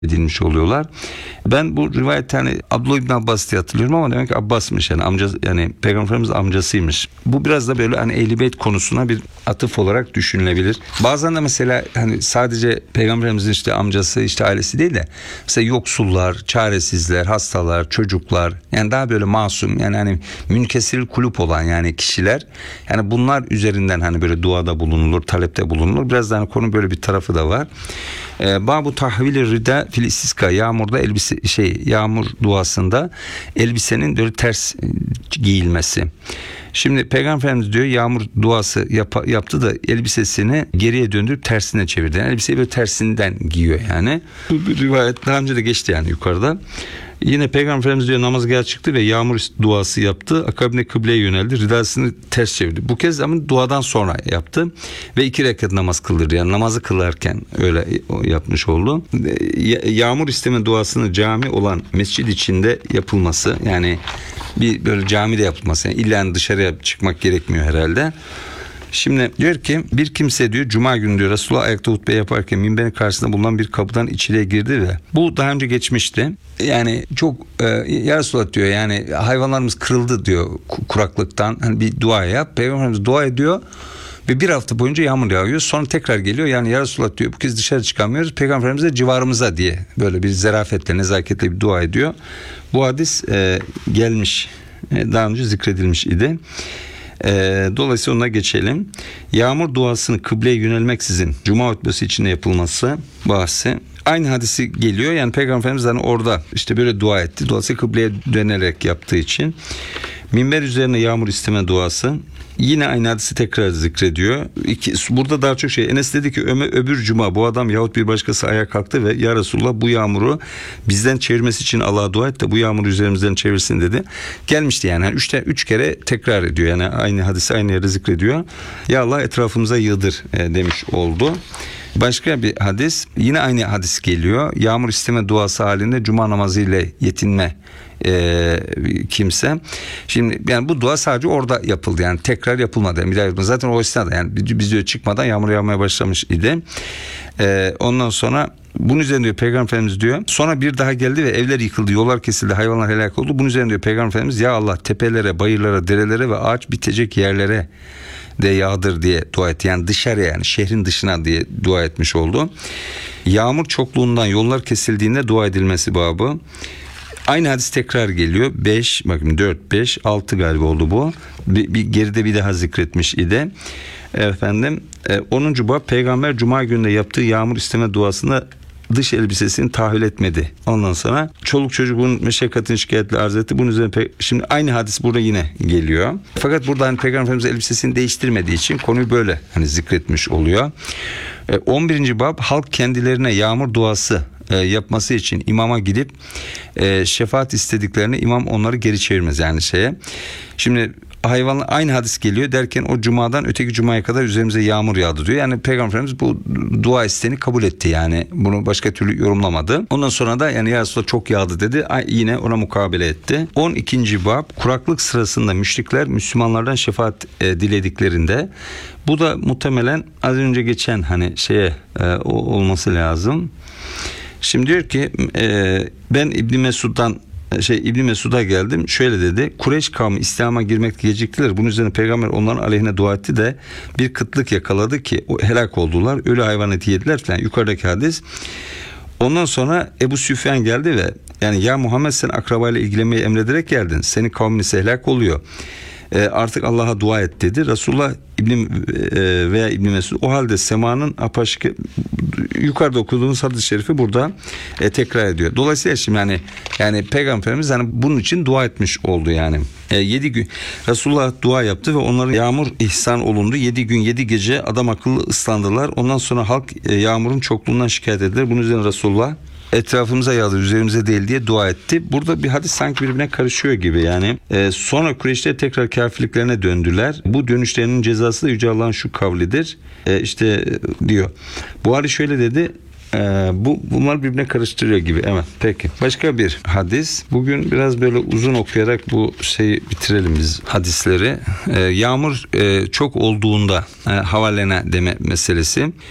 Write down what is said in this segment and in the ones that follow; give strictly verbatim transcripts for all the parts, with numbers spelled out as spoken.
edilmiş oluyorlar. Ben bu rivayet hani Abdullah İbn Abbas diye hatırlıyorum ama demek ki Abbas'mış yani amca, yani Peygamberimiz amcasıymış. Bu biraz da böyle hani Ehl-i Beyt konusuna bir atıf olarak düşünülebilir. Bazen de mesela hani sadece Peygamberimizin işte amcası, işte ailesi değil de mesela yoksullar, çaresizler, hastalar, çocuklar, yani daha böyle masum, yani hani münkesiril kulüp olan yani kişiler, yani bunlar üzerinden hani böyle duada bulunulur, talepte bulunulur. Biraz da hani konu böyle bir tarafı da var. Ee, Babu tahvili rida fil istiska, yağmurda elbise şey yağmur duasında elbisenin böyle ters giyilmesi. Şimdi Peygamberimiz diyor yağmur duası yap, yaptı da elbisesini geriye döndürüp tersine çevirdi. Yani elbiseyi böyle tersinden giyiyor yani. Bu bir rivayet daha önce de geçti yani yukarıda. Yine Peygamberimiz diyor namazgaha çıktı ve yağmur duası yaptı. Akabinde kıbleye yöneldi. Ridasını ters çevirdi. Bu kez ama duadan sonra yaptı. Ve iki rekat namaz kıldırdı. Yani namazı kılarken öyle yapmış oldu. Yağmur isteme duasını cami olan mescid içinde yapılması. Yani bir böyle camide yapılması. Yani illa dışarıya çıkmak gerekmiyor herhalde. Şimdi diyor ki bir kimse diyor cuma günü diyor Resulullah ayakta hutbe yaparken minberin karşısında bulunan bir kapıdan içeriye girdi ve bu daha önce geçmişti. Yani çok e, ya Resulullah diyor yani hayvanlarımız kırıldı diyor kuraklıktan, hani bir dua yap. Peygamberimiz dua ediyor ve bir hafta boyunca yağmur yağıyor. Sonra tekrar geliyor, yani ya Resulullah diyor bu kez dışarı çıkamıyoruz. Peygamberimiz de civarımıza diye böyle bir zarafetle, nezaketle bir dua ediyor. Bu hadis e, gelmiş, e, daha önce zikredilmiş idi. E, dolayısıyla ona geçelim. Yağmur duasını kıbleye yönelmeksizin cuma hutbesi içinde yapılması bahsi. Aynı hadisi geliyor. Yani Peygamberimiz hani orada işte böyle dua etti. Duası kıbleye dönerek yaptığı için. Minber üzerine yağmur isteme duası. Yine aynı hadisi tekrar zikrediyor. İki, burada daha çok şey. Enes dedi ki Ömer, öbür cuma bu adam yahut bir başkası ayağa kalktı ve ya Resulullah bu yağmuru bizden çevirmesi için Allah'a dua et de bu yağmuru üzerimizden çevirsin dedi. Gelmişti yani. yani üçte, üç kere tekrar ediyor. Yani aynı hadisi aynı yerde zikrediyor. Ya Allah etrafımıza yığdır e, demiş oldu. Başka bir hadis, yine aynı hadis geliyor. Yağmur isteme duası halinde cuma namazı ile yetinme e, kimse. Şimdi yani bu dua sadece orada yapıldı. Yani tekrar yapılmadı. Yani bir daha yapılmadı. Zaten o esnada yani biz diyor çıkmadan yağmur yağmaya başlamış idi. E, ondan sonra bunun üzerine diyor Peygamber Efendimiz diyor sonra bir daha geldi ve evler yıkıldı, yollar kesildi, hayvanlar helak oldu. Bunun üzerine diyor Peygamber Efendimiz ya Allah tepelere, bayırlara, derelere ve ağaç bitecek yerlere de yağdır diye dua etti. Yani dışarıya, yani şehrin dışına diye dua etmiş oldu. Yağmur çokluğundan yollar kesildiğinde dua edilmesi babı. Aynı hadis tekrar geliyor. beş, bakın dört, beş, altı galiba oldu bu. Bir, bir geride bir daha zikretmiş idi. Efendim onuncu bab Peygamber cuma gününde yaptığı yağmur isteme duasında dış elbisesini tahvil etmedi. Ondan sonra çoluk çocuğun meşakkatini şikayetle arz etti. Bunun üzerine pe- şimdi aynı hadis burada yine geliyor. Fakat burada hani Peygamber Efendimiz elbisesini değiştirmediği için konuyu böyle hani zikretmiş oluyor. E, on birinci bab halk kendilerine yağmur duası e, yapması için imama gidip e, şefaat istediklerini imam onları geri çevirmez yani şeye. Şimdi hayvanlar aynı hadis geliyor derken o cumadan öteki cumaya kadar üzerimize yağmur yağdı diyor. Yani Peygamber Efendimiz bu dua isteğini kabul etti, yani bunu başka türlü yorumlamadı. Ondan sonra da yani ya Resulallah çok yağdı dedi, yine ona mukabele etti. on ikinci bab kuraklık sırasında müşrikler Müslümanlardan şefaat e, dilediklerinde, bu da muhtemelen az önce geçen hani şeye e, olması lazım. Şimdi diyor ki e, ben İbn Mesud'dan şey İbn Mesud'a geldim. Şöyle dedi. Kureyş kavmi İslam'a girmekte geciktiler. Bunun üzerine Peygamber onların aleyhine dua etti de bir kıtlık yakaladı ki o helak oldular. Ölü hayvan eti yediler falan. Yukarıdaki hadis. Ondan sonra Ebu Süfyan geldi ve yani ya Muhammed sen akrabayla ilgilenmeyi emrederek geldin. Senin kavmin ise helak oluyor. E, artık Allah'a dua et dedi. Resulullah İbn e, veya İbn Mesud o halde semanın apaşık yukarıda okuduğumuz hadis-i şerifi burada e, tekrar ediyor. Dolayısıyla şimdi yani yani Peygamberimiz hani bunun için dua etmiş oldu yani. E, yedi gün Resulullah dua yaptı ve onlara yağmur ihsan olundu. Yedi gün yedi gece adam akıllı ıslandılar. Ondan sonra halk e, yağmurun çokluğundan şikayet ettiler. Bunun üzerine Resulullah etrafımıza yağdı, üzerimize değil diye dua etti. Burada bir hadis sanki birbirine karışıyor gibi yani. Ee, sonra Kureyşler tekrar kafirliklerine döndüler. Bu dönüşlerinin cezası da Yüce Allah'ın şu kavlidir. Ee, işte diyor. Buhari şöyle dedi. Ee, bu bunlar birbirine karıştırıyor gibi. Evet, peki. Başka bir hadis. Bugün biraz böyle uzun okuyarak bu şeyi bitirelim biz hadisleri. Ee, yağmur e, çok olduğunda e, havalena deme meselesi.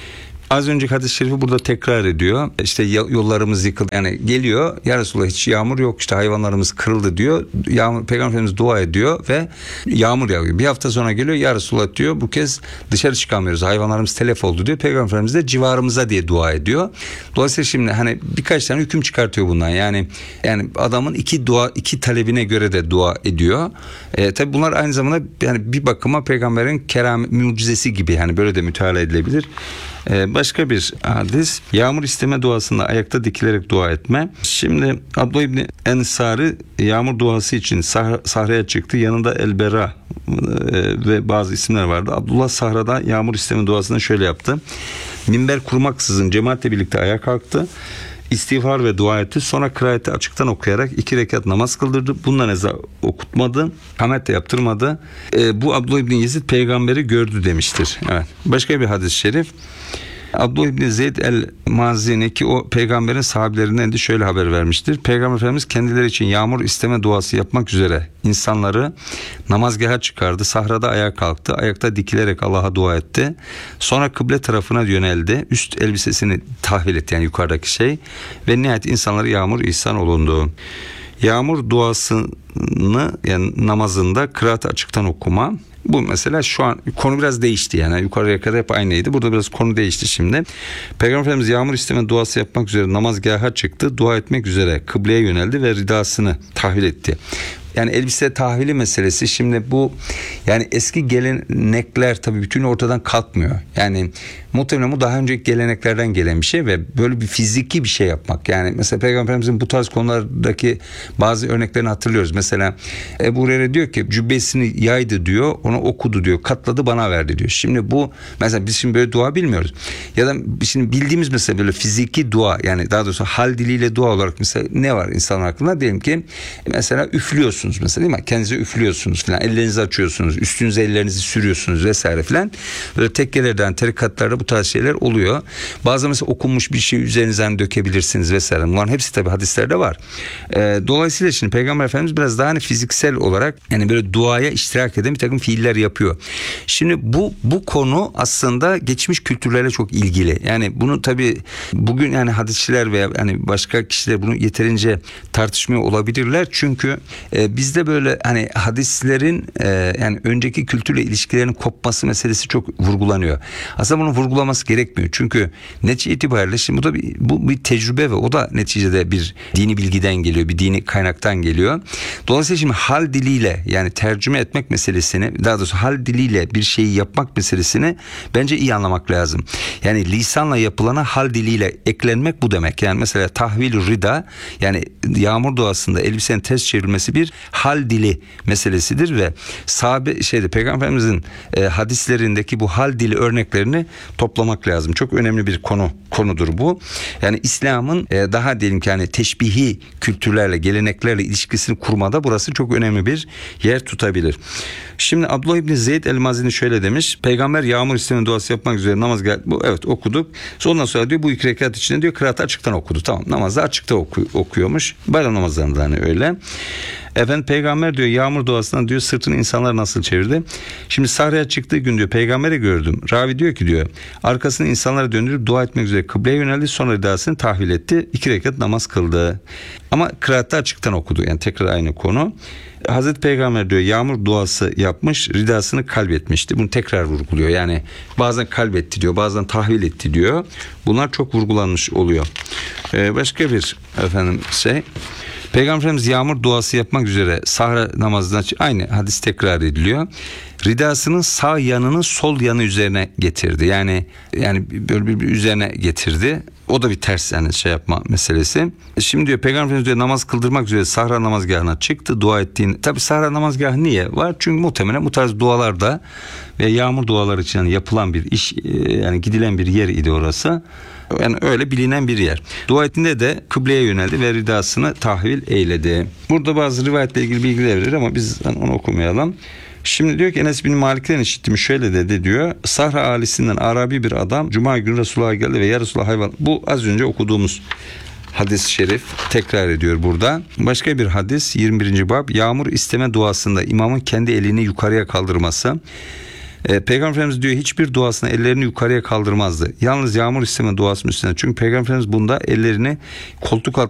Az önceki hadis-i şerifi burada tekrar ediyor. İşte yollarımız yıkıldı. Yani geliyor ya Resulullah hiç yağmur yok, işte hayvanlarımız kırıldı diyor. Yağmur, Peygamber Efendimiz dua ediyor ve yağmur yağıyor. Bir hafta sonra geliyor ya Resulullah diyor bu kez dışarı çıkamıyoruz. Hayvanlarımız telef oldu diyor. Peygamber Efendimiz de civarımıza diye dua ediyor. Dolayısıyla şimdi hani birkaç tane hüküm çıkartıyor bundan. Yani yani adamın iki dua iki talebine göre de dua ediyor. E, tabi bunlar aynı zamanda yani bir bakıma peygamberin keram mucizesi gibi, yani böyle de müteala edilebilir. Ee, başka bir hadis, yağmur isteme duasında ayakta dikilerek dua etme. Şimdi Abdullah İbni Ensari yağmur duası için sah- sahraya çıktı. Yanında El-Bera e, ve bazı isimler vardı. Abdullah sahrada yağmur isteme duasını şöyle yaptı. Minber kurmaksızın cemaatle birlikte ayağa kalktı. İstiğfar ve dua etti. Sonra kıraati açıktan okuyarak iki rekat namaz kıldırdı. Bundan eza okutmadı. Kamet de yaptırmadı. E, bu Abdullah İbni Yezid peygamberi gördü demiştir. Evet. Başka bir hadis-i şerif. Abdullah İbni Zeyd el-Mazini ki o peygamberin sahabilerinden de şöyle haber vermiştir. Peygamber Efendimiz kendileri için yağmur isteme duası yapmak üzere insanları namazgaha çıkardı. Sahrada ayağa kalktı. Ayakta dikilerek Allah'a dua etti. Sonra kıble tarafına yöneldi. Üst elbisesini tahvil etti, yani yukarıdaki şey. Ve nihayet insanlara yağmur ihsan olundu. Yağmur duasını, yani namazında kıraat açıktan okuma. Bu mesela şu an konu biraz değişti, yani yukarıya kadar hep aynıydı. Burada biraz konu değişti şimdi. Peygamber Efendimiz yağmur isteme duası yapmak üzere namazgaha çıktı. Dua etmek üzere kıbleye yöneldi ve ridasını tahvil etti. Yani elbise tahvili meselesi, şimdi bu yani eski gelenekler tabii bütün ortadan kalkmıyor. Yani muhtemelen bu daha önceki geleneklerden gelen bir şey ve böyle bir fiziki bir şey yapmak. Yani mesela Peygamber Efendimizin bu tarz konulardaki bazı örneklerini hatırlıyoruz. Mesela Ebu Hureyre diyor ki cübbesini yaydı diyor, onu okudu diyor, katladı bana verdi diyor. Şimdi bu mesela biz şimdi böyle dua bilmiyoruz. Ya da şimdi bildiğimiz mesela böyle fiziki dua, yani daha doğrusu hal diliyle dua olarak mesela ne var insanın aklında? Diyelim ki mesela üflüyorsunuz mesela, değil mi? Kendinize üflüyorsunuz falan, ellerinizi açıyorsunuz, üstünüze ellerinizi sürüyorsunuz vesaire falan. Böyle tekkelerden, tarikatlarda bu tarz şeyler oluyor. Bazen mesela okunmuş bir şey üzerinizden dökebilirsiniz vesaire. Bunların hepsi tabii hadislerde var. Ee, dolayısıyla şimdi Peygamber Efendimiz biraz daha hani fiziksel olarak yani böyle duaya iştirak eden bir takım fiiller yapıyor. Şimdi bu bu konu aslında geçmiş kültürlerle çok ilgili. Yani bunu tabii bugün yani hadisçiler veya yani başka kişiler bunu yeterince tartışmıyor olabilirler. Çünkü e, bizde böyle hani hadislerin e, yani önceki kültürle ilişkilerin kopması meselesi çok vurgulanıyor. Aslında bunun vurgulaması gerekmiyor. Çünkü netice itibariyle şimdi bu da bir, bu bir tecrübe ve o da neticede bir dini bilgiden geliyor. Bir dini kaynaktan geliyor. Dolayısıyla şimdi hal diliyle yani tercüme etmek meselesini, daha doğrusu hal diliyle bir şeyi yapmak meselesini bence iyi anlamak lazım. Yani lisanla yapılana hal diliyle eklenmek bu demek. Yani mesela tahvil rida, yani yağmur duasında elbisenin ters çevrilmesi bir hal dili meselesidir ve sahabe şeyde Peygamber Efendimizin e, hadislerindeki bu hal dili örneklerini toplamak lazım. Çok önemli bir konu konudur bu. Yani İslam'ın e, daha diyelim ki yani teşbihi kültürlerle, geleneklerle ilişkisini kurmada burası çok önemli bir yer tutabilir. Şimdi Abdullah İbni Zeyd el-Mazini şöyle demiş. Peygamber yağmur isteme duası yapmak üzere namaz geldi. Bu, evet okuduk. Ondan sonra diyor bu iki rekat içinde diyor kıraatı açıktan okudu. Tamam, namazda açıkta oku, okuyormuş. Bayram namazlarında hani öyle. Efendim peygamber diyor yağmur duasından diyor sırtını insanlar nasıl çevirdi? Şimdi sahraya çıktığı gün diyor peygamberi gördüm. Ravi diyor ki diyor arkasını insanlara döndürüp dua etmek üzere kıbleye yöneldi, sonra ridasını tahvil etti. İki rekat namaz kıldı. Ama kıraatta açıktan okudu. Yani tekrar aynı konu. Hazreti Peygamber diyor yağmur duası yapmış, ridasını kalbetmişti. Bunu tekrar vurguluyor. Yani bazen kalbetti diyor, bazen tahvil etti diyor. Bunlar çok vurgulanmış oluyor. Ee, başka bir efendim şey. Peygamber Efendimiz yağmur duası yapmak üzere sahra namazından aynı hadis tekrar ediliyor. Ridasının sağ yanını sol yanı üzerine getirdi. Yani yani böyle bir, bir üzerine getirdi. O da bir ters yani şey yapma meselesi. Şimdi diyor Peygamber Efendimiz diyor namaz kıldırmak üzere sahra namazgahına çıktı. Dua ettiğini. Tabii sahra namazgahı niye var? Çünkü muhtemelen bu tarz dualarda ve yağmur duaları için yani yapılan bir iş, yani gidilen bir yer idi orası. Yani öyle bilinen bir yer. Dua ettiğinde de kıbleye yöneldi ve ridasını tahvil eyledi. Burada bazı rivayetle ilgili bilgiler verir ama biz onu okumayalım. Şimdi diyor ki Enes bin Malik'ten işittim şöyle dedi diyor. Sahra ailesinden Arabi bir adam Cuma günü Resulullah'a geldi ve ya Resulullah hayvan. Bu az önce okuduğumuz hadis-i şerif tekrar ediyor burada. Başka bir hadis yirmi birinci bab yağmur isteme duasında imamın kendi elini yukarıya kaldırması. E, Peygamber Efendimiz diyor hiçbir duasına ellerini yukarıya kaldırmazdı. Yalnız yağmur isteme duası üstüne. Çünkü Peygamber Efendimiz bunda ellerini koltuk